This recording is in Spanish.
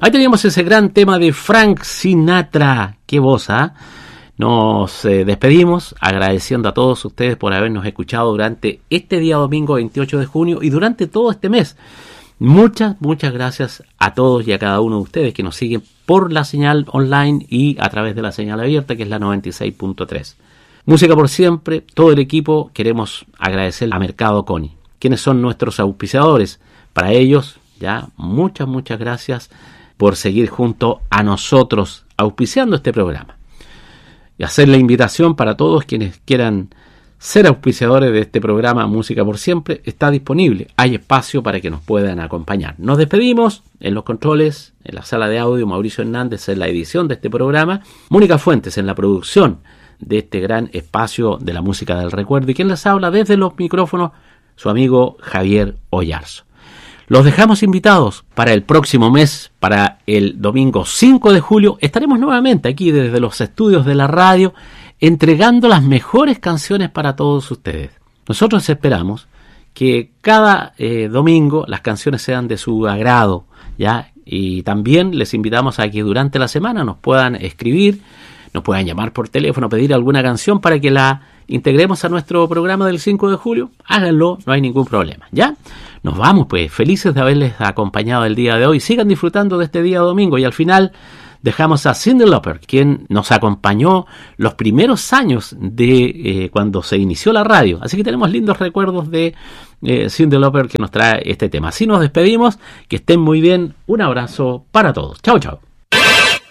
Ahí teníamos ese gran tema de Frank Sinatra. ¡Qué voz, ah! Nos despedimos agradeciendo a todos ustedes por habernos escuchado durante este día domingo 28 de junio y durante todo este mes. Muchas gracias a todos y a cada uno de ustedes que nos siguen por la señal online y a través de la señal abierta, que es la 96.3. Música por siempre, todo el equipo queremos agradecer a Mercado Coni, quienes son nuestros auspiciadores. Para ellos, ya muchas gracias por seguir junto a nosotros auspiciando este programa. Y hacer la invitación para todos quienes quieran ser auspiciadores de este programa Música por Siempre, está disponible. Hay espacio para que nos puedan acompañar. Nos despedimos en los controles, en la sala de audio, Mauricio Hernández en la edición de este programa, Mónica Fuentes en la producción de este gran espacio de la música del recuerdo, y quien les habla desde los micrófonos, su amigo Javier Oyarzo. Los dejamos invitados para el próximo mes, para el domingo 5 de julio. Estaremos nuevamente aquí desde los estudios de la radio, entregando las mejores canciones para todos ustedes. Nosotros esperamos que cada domingo las canciones sean de su agrado, ¿ya? Y también les invitamos a que durante la semana nos puedan escribir, nos puedan llamar por teléfono, pedir alguna canción para que la integremos a nuestro programa del 5 de julio. Háganlo, no hay ningún problema, ¿ya? Nos vamos pues, felices de haberles acompañado el día de hoy. Sigan disfrutando de este día domingo y al final dejamos a Cyndi Lauper, quien nos acompañó los primeros años de cuando se inició la radio. Así que tenemos lindos recuerdos de Cyndi Lauper, que nos trae este tema. Así nos despedimos, que estén muy bien. Un abrazo para todos. Chao.